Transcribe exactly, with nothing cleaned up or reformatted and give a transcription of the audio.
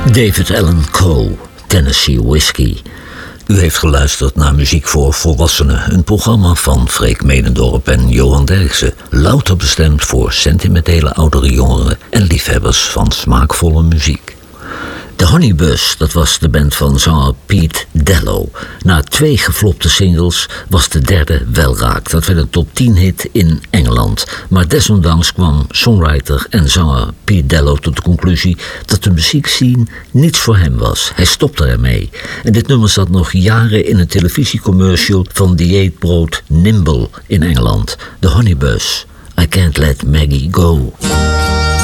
David Allan Coe, Tennessee Whiskey. U heeft geluisterd naar Muziek voor Volwassenen, een programma van Freek Medendorp en Johan Derksen. Louter bestemd voor sentimentele oudere jongeren en liefhebbers van smaakvolle muziek. De Honeybus, dat was de band van zanger Pete Dello. Na twee geflopte singles was de derde wel raak. Dat werd een top tien hit in Engeland. Maar desondanks kwam songwriter en zanger Pete Dello tot de conclusie dat de muziekscene niets voor hem was. Hij stopte ermee. En dit nummer zat nog jaren in een televisiecommercial van dieetbrood Nimble in Engeland. De Honeybus, I Can't Let Maggie Go.